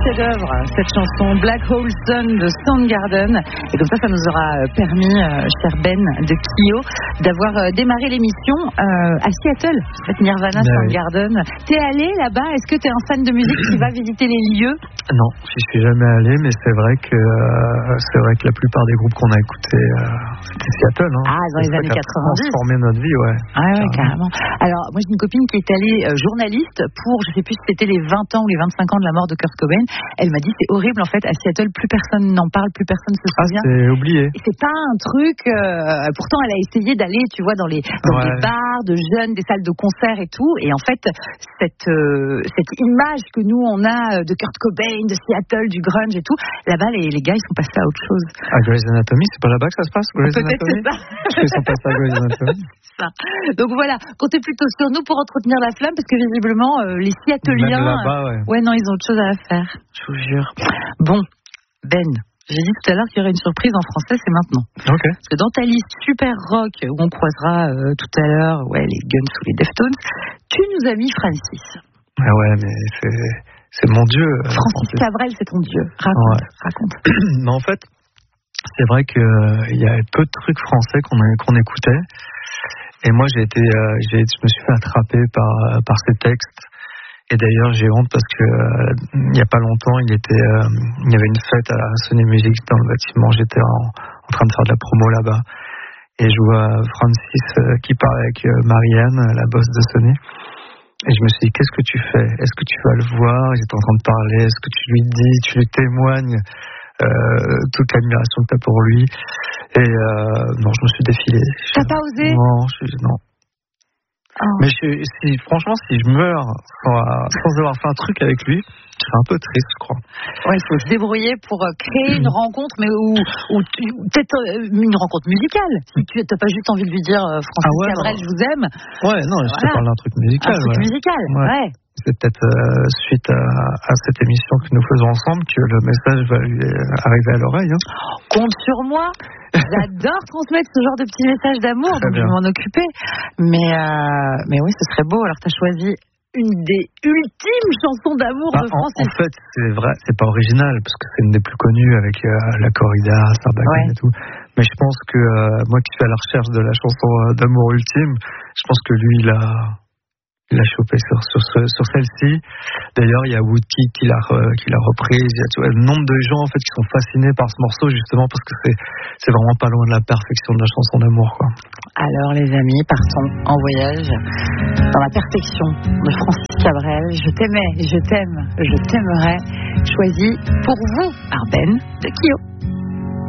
chef-d'œuvre, cette chanson Black Hole Sun de Soundgarden. Et comme ça nous aura permis, cher Ben de Kyo, d'avoir démarré l'émission à Seattle. En fait, Nirvana, Soundgarden. T'es allé là-bas? Est-ce que t'es un fan de musique qui va visiter les lieux? Non, j'y suis jamais allé, mais c'est vrai que la plupart des groupes qu'on a écoutés, c'était Seattle. Hein. Ah, dans les années 90. Transformé notre vie, ouais. Ah ouais, carrément. Alors, moi j'ai une copine qui est allée journaliste pour, je sais plus si c'était les 20 ans ou les 25 ans de la mort de Kurt Cobain. Elle m'a dit c'est horrible en fait, à Seattle plus personne n'en parle, plus personne se souvient. C'est oublié. Et c'est pas un truc, pourtant elle a essayé d'aller, tu vois, dans des bars de jeunes, des salles de concert et tout, et en fait cette image que nous on a de Kurt Cobain, de Seattle, du grunge et tout, là-bas les gars ils sont passés à autre chose. À Grey's Anatomy, c'est pas là-bas que ça se passe? Grey's Peut-être Anatomy, c'est ça. Ils sont passés à Grey's Anatomy. Ça. Donc voilà, comptez plutôt sur nous pour entretenir la flamme, parce que visiblement les Seattleiens, ouais non, ils ont autre chose à faire, je vous jure. Bon, Ben, j'ai dit tout à l'heure qu'il y aurait une surprise en français, c'est maintenant. Ok. Parce que dans ta liste super rock, où on croisera tout à l'heure, les Guns ou les Deftones, tu nous as mis Francis. Ah ouais, mais c'est mon dieu. Francis Cabrel, c'est ton dieu. Raconte. Mais en fait, c'est vrai qu'il y a peu de trucs français qu'on écoutait. Et moi, je me suis fait attraper par ces textes. Et d'ailleurs, j'ai honte parce que il y a pas longtemps, il y avait une fête à Sony Music dans le bâtiment. J'étais en train de faire de la promo là-bas. Et je vois Francis qui parle avec Marianne, la boss de Sony. Et je me suis dit, qu'est-ce que tu fais? Est-ce que tu vas le voir? J'étais en train de parler. Est-ce que tu lui dis, tu lui témoignes toute l'admiration que tu as pour lui? Et non, je me suis défilé. T'as pas osé? Non. Oh. Mais franchement, si je meurs sans avoir fait un truc avec lui, je serais un peu triste, je crois. Ouais, il faut se débrouiller pour créer une rencontre, mais ou peut-être une rencontre musicale. Si tu n'as pas juste envie de lui dire Francis Cabrel, je vous aime. Ouais, non, je te parle d'un truc musical. Un truc musical, ouais. C'est peut-être suite à cette émission que nous faisons ensemble que le message va lui arriver à l'oreille. Hein. Compte sur moi. J'adore transmettre ce genre de petits messages d'amour, donc je vais m'en occuper. Mais oui, ce serait beau. Alors, tu as choisi une des ultimes chansons d'amour de Francis. En fait, c'est vrai, c'est pas original, parce que c'est une des plus connues avec la corrida, Sarbacane et tout. Mais je pense que moi qui suis à la recherche de la chanson d'amour ultime, je pense que lui, il l'a chopé sur celle-ci. D'ailleurs, il y a Woodkid qui l'a reprise. Il y a le nombre de gens en fait qui sont fascinés par ce morceau justement parce que c'est vraiment pas loin de la perfection de la chanson d'amour, quoi. Alors les amis, partons en voyage dans la perfection de Francis Cabrel. Je t'aimais, je t'aime, je t'aimerai. Choisi pour vous par Ben de Kyo.